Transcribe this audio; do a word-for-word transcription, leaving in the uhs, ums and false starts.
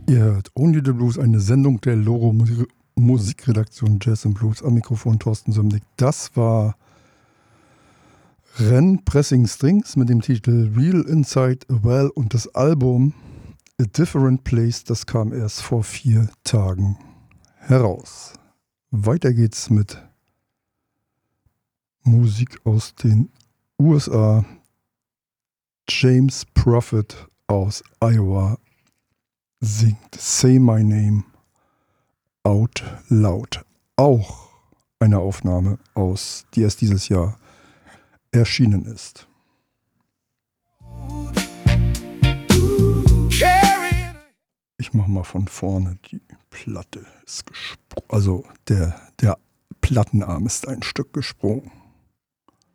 Ihr hört Only the Blues, eine Sendung der Loro Musik Musikredaktion Jazz and Blues. Am Mikrofon Thorsten Sümnig. Das war Ren Pressing Strings mit dem Titel Real Inside a Well und das Album A Different Place, das kam erst vor vier Tagen heraus. Weiter geht's mit Musik aus den U S A. James Prophet aus Iowa singt Say My Name Out Loud. Auch eine Aufnahme aus, die erst dieses Jahr erschienen ist. Ich mache mal von vorne, die Platte ist gesprungen, also der, der Plattenarm ist ein Stück gesprungen.